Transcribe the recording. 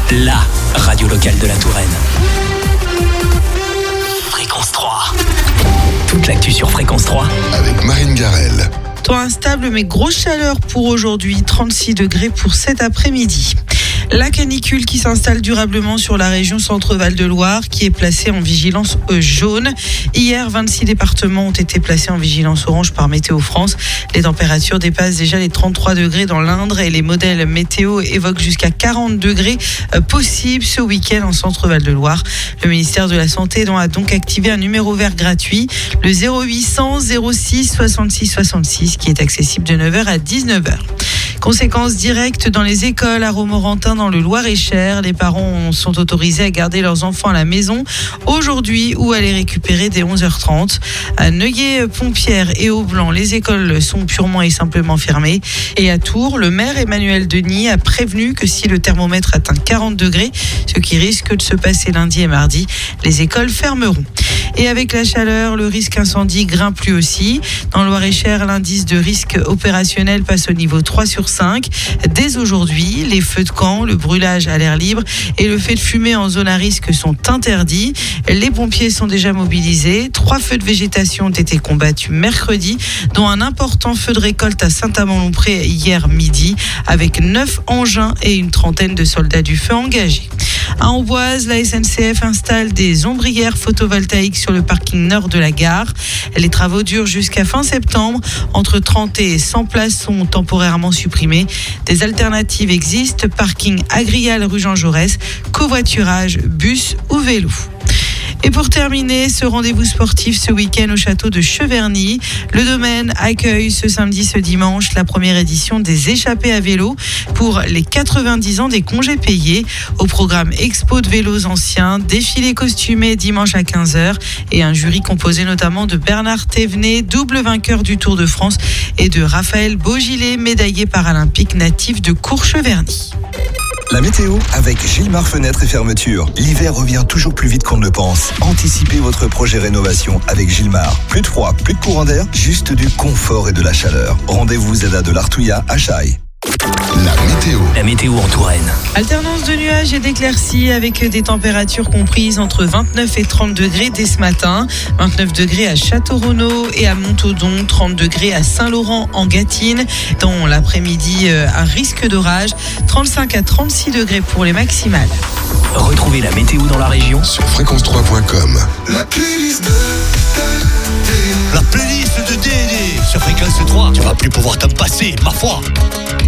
la radio locale de la Touraine. Fréquence 3. Toute l'actu sur Fréquence 3. Avec Marine Garel. Temps instable mais grosse chaleur pour aujourd'hui, 36 degrés pour cet après-midi. La canicule qui s'installe durablement sur la région Centre-Val de Loire qui est placée en vigilance jaune. Hier, 26 départements ont été placés en vigilance orange par Météo France. Les températures dépassent déjà les 33 degrés dans l'Indre et les modèles météo évoquent jusqu'à 40 degrés possibles ce week-end en Centre-Val de Loire. Le ministère de la Santé a donc activé un numéro vert gratuit, le 0800 06 66 66 qui est accessible de 9h à 19h. Conséquences directes dans les écoles à Romorantin dans le Loir-et-Cher. Les parents sont autorisés à garder leurs enfants à la maison aujourd'hui ou à les récupérer dès 11h30. À Neuilly-Pompierre et Aublanc, les écoles sont purement et simplement fermées. Et à Tours, le maire Emmanuel Denis a prévenu que si le thermomètre atteint 40 degrés, ce qui risque de se passer lundi et mardi, les écoles fermeront. Et avec la chaleur, le risque incendie grimpe lui aussi. Dans le Loir-et-Cher, l'indice de risque opérationnel passe au niveau 3 sur 5. Dès aujourd'hui, les feux de camp, le brûlage à l'air libre et le fait de fumer en zone à risque sont interdits. Les pompiers sont déjà mobilisés. 3 feux de végétation ont été combattus mercredi, dont un important feu de récolte à Saint-Amand-Lompré hier midi, avec 9 engins et une trentaine de soldats du feu engagés. À Amboise, la SNCF installe des ombrières photovoltaïques sur le parking nord de la gare. Les travaux durent jusqu'à fin septembre. Entre 30 et 100 places sont temporairement supprimées. Des alternatives existent, parking Agrial rue Jean Jaurès, covoiturage, bus ou vélo. Et pour terminer, ce rendez-vous sportif ce week-end au château de Cheverny. Le domaine accueille ce samedi, ce dimanche, la première édition des échappées à vélo pour les 90 ans des congés payés. Au programme expo de vélos anciens, défilé costumé dimanche à 15h et un jury composé notamment de Bernard Thévenet, double vainqueur du Tour de France, et de Raphaël Beaugilet, médaillé paralympique natif de Courcheverny. La météo avec Gilmar Fenêtres et Fermetures. L'hiver revient toujours plus vite qu'on ne le pense. Anticipez votre projet rénovation avec Gilmar. Plus de froid, plus de courant d'air, juste du confort et de la chaleur. Rendez-vous ZADA de l'Artouillat à Chaille. La météo en Touraine. Alternance de nuages et d'éclaircies avec des températures comprises entre 29 et 30 degrés dès ce matin. 29 degrés à Château-Renaud et à Montaudon, 30 degrés à Saint-Laurent en Gâtine. Dans l'après-midi, un risque d'orage, 35 à 36 degrés pour les maximales. Retrouvez la météo dans la région Sur fréquence3.com. La playlist de DD sur Fréquence 3. Tu vas plus pouvoir t'en passer, ma foi.